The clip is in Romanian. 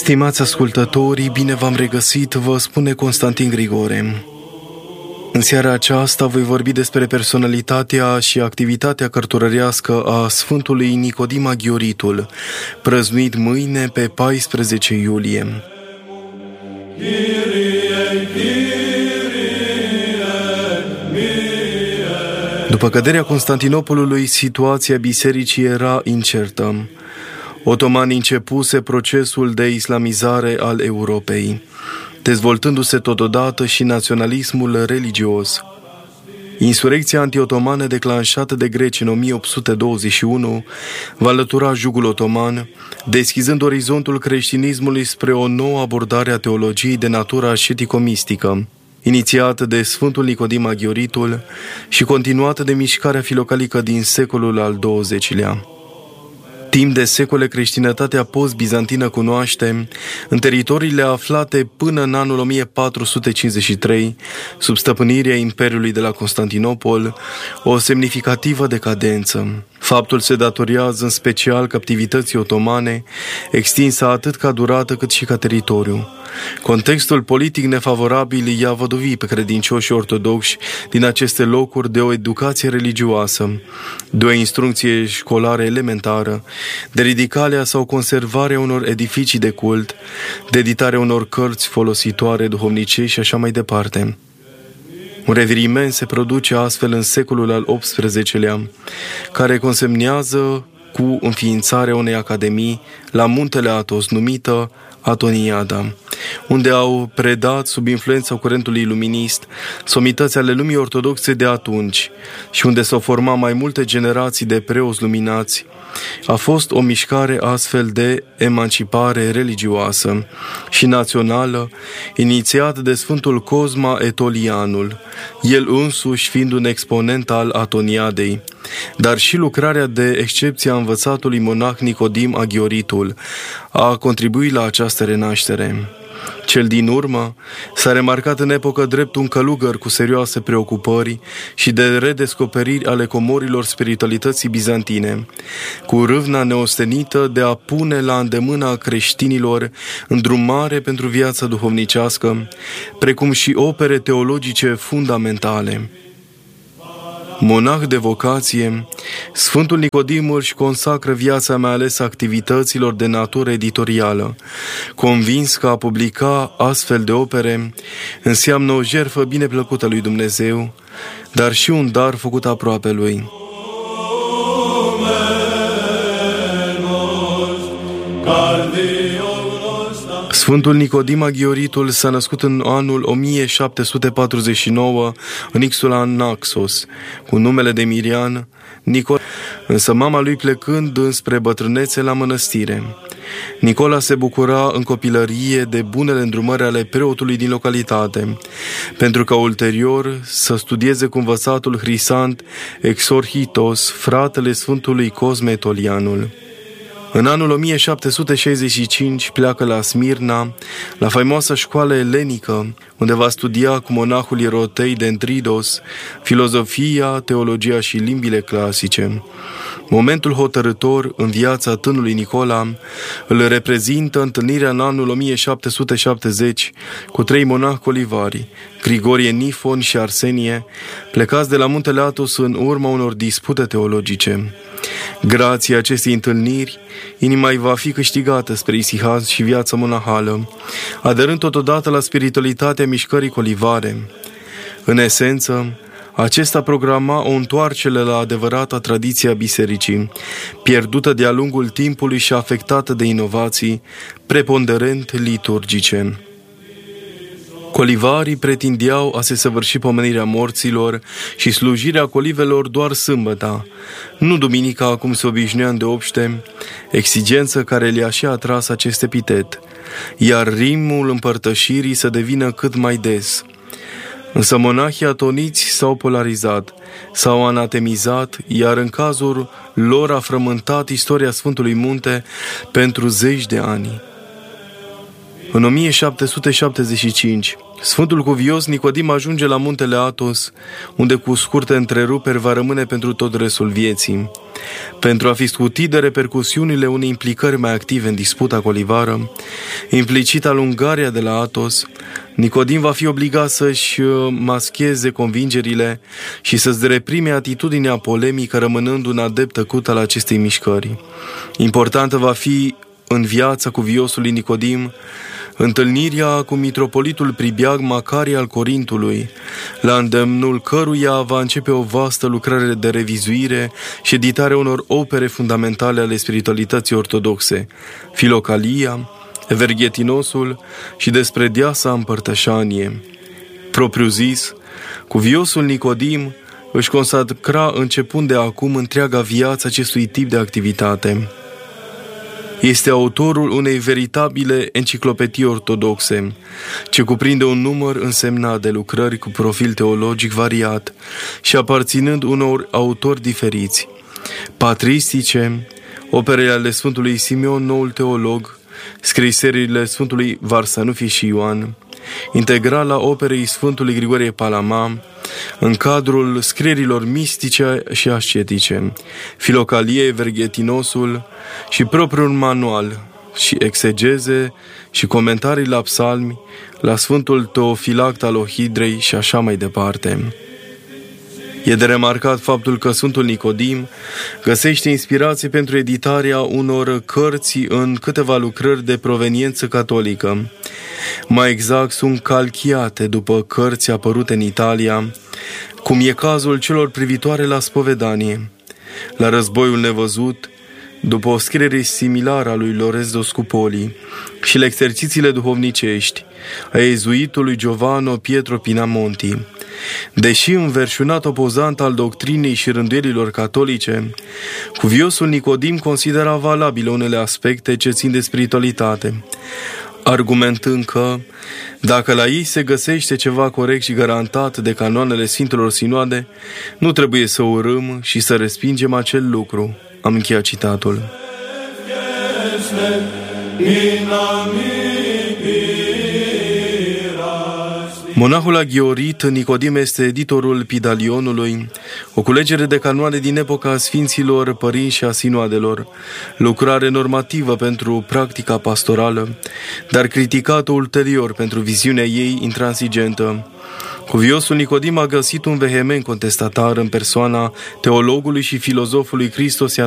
Stimați ascultătorii, bine v-am regăsit, vă spune Constantin Grigore. În seara aceasta voi vorbi despre personalitatea și activitatea cărturărească a Sfântului Nicodim Aghioritul, prăznuit mâine pe 14 iulie. După căderea Constantinopolului, situația bisericii era incertă. Otomanii începuse procesul de islamizare al Europei, dezvoltându-se totodată și naționalismul religios. Insurecția antiotomană declanșată de greci în 1821 va alătura jugul otoman, deschizând orizontul creștinismului spre o nouă abordare a teologiei de natură ascetico-mistică, inițiată de Sfântul Nicodim Aghioritul și continuată de mișcarea filocalică din secolul al XX-lea. Timp de secole, creștinătatea post-bizantină cunoaște, în teritoriile aflate până în anul 1453, sub stăpânirea Imperiului de la Constantinopol, o semnificativă decadență. Faptul se datorează în special captivității otomane, extinsă atât ca durată cât și ca teritoriu. Contextul politic nefavorabil i-a văduvit pe credincioșii ortodoxi din aceste locuri de o educație religioasă, de o instrucție școlară elementară, de ridicarea sau conservarea unor edificii de cult, de editarea unor cărți folositoare duhovnicești și așa mai departe. Un reviriment se produce astfel în secolul al XVIII-lea, care consemnează cu înființarea unei academii la muntele Athos, numită Atoniada, unde au predat sub influența curentului iluminist somități ale lumii ortodoxe de atunci și unde s-au format mai multe generații de preoți luminați. A fost o mișcare astfel de emancipare religioasă și națională, inițiată de Sfântul Cosma Etolianul, el însuși fiind un exponent al Atoniadei, dar și lucrarea de excepție a învățatului monah Nicodim Aghioritul a contribuit la această renaștere. Cel din urmă s-a remarcat în epocă drept un călugăr cu serioase preocupări și de redescoperiri ale comorilor spiritualității bizantine, cu râvna neostenită de a pune la îndemâna creștinilor îndrumare pentru viața duhovnicească, precum și opere teologice fundamentale. Monah de vocație, Sfântul Nicodim își consacră viața mai ales activităților de natură editorială, convins că a publica astfel de opere înseamnă o jertfă bineplăcută lui Dumnezeu, dar și un dar făcut aproape lui. Sfântul Nicodim Aghioritul s-a născut în anul 1749 în insula Naxos, cu numele de Mirian Nicola, însă mama lui plecând înspre bătrânețe la mănăstire. Nicola se bucura în copilărie de bunele îndrumări ale preotului din localitate, pentru că ulterior să studieze cu învățatul Hrisant Exorhitos, fratele Sfântului Cosme Etolianul. În anul 1765 pleacă la Smirna, la faimoasa școală elenică, unde va studia cu monahul Ierotei Dendridos filozofia, teologia și limbile clasice. Momentul hotărâtor în viața tânărului Nicola îl reprezintă întâlnirea în anul 1770 cu 3 monahi colivari, Grigorie Nifon și Arsenie, plecați de la muntele Athos în urma unor dispute teologice. Grație acestei întâlniri, inima îi va fi câștigată spre isihaz și viața monahală, aderând totodată la spiritualitatea mișcării colivare. În esență, acesta programa o întoarcere la adevărata tradiție a bisericii, pierdută de-a lungul timpului și afectată de inovații preponderent liturgice. Colivarii pretindeau a se săvârși pomenirea morților și slujirea colivelor doar sâmbăta, nu duminica cum se obișnuia îndeopște, exigență care le-a și atras acest epitet, iar ritmul împărtășirii să devină cât mai des. Însă monahii atoniți s-au polarizat, s-au anatemizat, iar în cazul lor a frământat istoria Sfântului Munte pentru 10 de ani. În 1775, Sfântul Cuvios Nicodim ajunge la muntele Athos, unde cu scurte întreruperi va rămâne pentru tot restul vieții. Pentru a fi scutit de repercusiunile unei implicări mai active în disputa colivară, implicit alungarea de la Athos, Nicodim va fi obligat să-și mascheze convingerile și să-și reprime atitudinea polemică, rămânând un adept tăcut al acestei mișcări. Importantă va fi în viața cuviosului Nicodim întâlnirea cu mitropolitul Pribiag Macarie al Corintului, la îndemnul căruia va începe o vastă lucrare de revizuire și editare unor opere fundamentale ale spiritualității ortodoxe, Filocalia, Everghetinosul și despre Deasa Împărtășanie. Propriu zis, cuviosul Nicodim își consacra începând de acum întreaga viață acestui tip de activitate. Este autorul unei veritabile enciclopedii ortodoxe, ce cuprinde un număr însemnat de lucrări cu profil teologic variat și aparținând unor autori diferiți: patristice, operele ale Sfântului Simeon, Noul Teolog, scriserile Sfântului Varsanufie și Ioan, integrala operei Sfântului Grigorie Palama, în cadrul scrierilor mistice și ascetice, Filocalie, Everghetinosul și propriul manual, și exegeze și comentarii la psalmi, la Sfântul Teofilact al Ohidrei și așa mai departe. E de remarcat faptul că Sfântul Nicodim găsește inspirație pentru editarea unor cărți în câteva lucrări de proveniență catolică. Mai exact, sunt calchiate după cărți apărute în Italia, cum e cazul celor privitoare la spovedanie, la Războiul nevăzut, după o scriere similară a lui Lorenzo Scupoli, și la exercițiile duhovnicești a ezuitului Giovanni Pietro Pinamonti. Deși înverșunat opozant al doctrinei și rânduielilor catolice, cuviosul Nicodim considera valabile unele aspecte ce țin de spiritualitate, argumentând că, dacă la ei se găsește ceva corect și garantat de canoanele Sfintelor Sinoade, nu trebuie să urâm și să respingem acel lucru. Am încheiat citatul. Monahul aghiorit Nicodim este editorul Pidalionului, o culegere de canoane din epoca Sfinților Părinți și a Sinoadelor, lucrare normativă pentru practica pastorală, dar criticată ulterior pentru viziunea ei intransigentă. Cuviosul Nicodim a găsit un vehement contestatar în persoana teologului și filozofului Christos